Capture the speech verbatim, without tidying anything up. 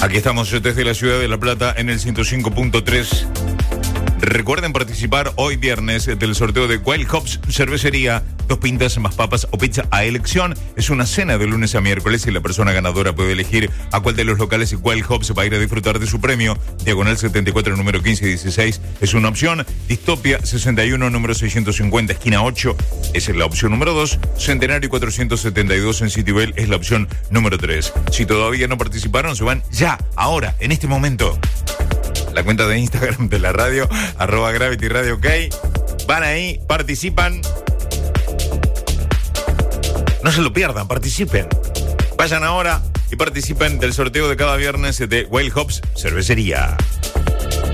Aquí estamos desde la ciudad de La Plata en el ciento cinco punto tres. Recuerden participar hoy viernes del sorteo de Wild Hops Cervecería. Dos pintas más papas o pizza a elección. Es una cena de lunes a miércoles y la persona ganadora puede elegir a cuál de los locales Wild Hops va a ir a disfrutar de su premio. Diagonal setenta y cuatro, número quince dieciséis es una opción. Distopia sesenta y uno, número seiscientos cincuenta, esquina ocho es la opción número dos. Centenario cuatrocientos setenta y dos en Citibel es la opción número tres. Si todavía no participaron, se van ya, ahora, en este momento. La cuenta de Instagram de la radio, arroba Gravity Radio OK. Van ahí, participan. No se lo pierdan, participen. Vayan ahora y participen del sorteo de cada viernes de Wild Hops Cervecería.